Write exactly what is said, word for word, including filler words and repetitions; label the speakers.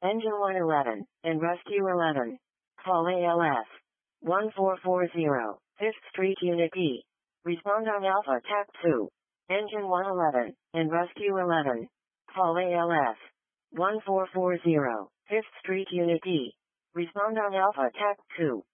Speaker 1: Engine one eleven, and Rescue eleven. Call A L S. one four four zero, fifth Street Unit E. Respond on Alpha T A C two. Engine one eleven, and Rescue eleven. Call A L S. one four four zero, fifth Street Unit E. Respond on Alpha T A C two.